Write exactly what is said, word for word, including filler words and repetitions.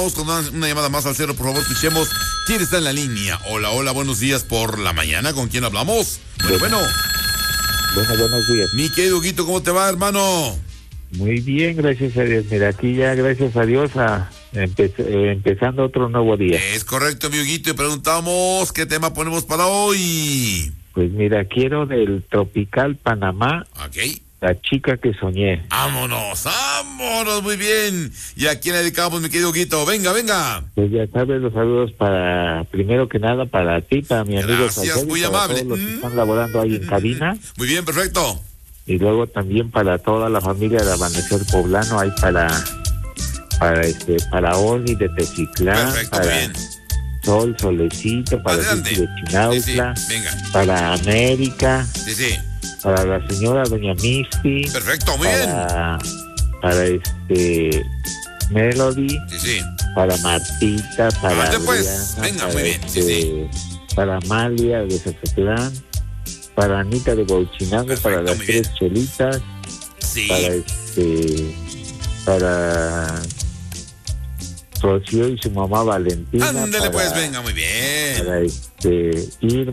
vamos con una, una llamada más al cero, por favor, escuchemos. ¿Quién está en la línea? Hola, hola, buenos días por la mañana. ¿Con quién hablamos? Bueno, bueno. Bueno, buenos días. Mi querido Huguito, ¿cómo te va, hermano? Muy bien, gracias a Dios. Mira, aquí ya, gracias a Dios, a empe- eh, empezando otro nuevo día. Es correcto, mi Huguito, y preguntamos, ¿qué tema ponemos para hoy? Pues mira, quiero del Tropical Panamá, Ok. La chica que soñé. Vámonos, vámonos, muy bien. ¿Y a quién le dedicamos, mi querido Huguito? Venga, venga. Pues ya sabes, los saludos para, primero que nada, para ti, para mi amigo Gracias, Salcedo, muy para amable. todos los que Mm. están laborando ahí en cabina. Muy bien, perfecto. Y luego también para toda la familia de Amanecer Poblano, ahí para, para este, para Oli de Tecitlán, Perfecto, muy para bien. Sol, Solecito, para Adelante. Cici de Chinautla, Sí, sí, venga. para América, Sí, sí. para la señora doña Misty, Perfecto, muy bien. para, para este Melody, Sí, sí. para Martita, para Ande, pues. Adriana, Venga, para, muy bien. Sí, este, para Amalia de Zacatlán, para Anita de Bauchinango, Perfecto, para las muy tres chelitas, Sí. para este para Rocío y su mamá Valentina, Ándale, para, pues, venga, muy bien. para este Irma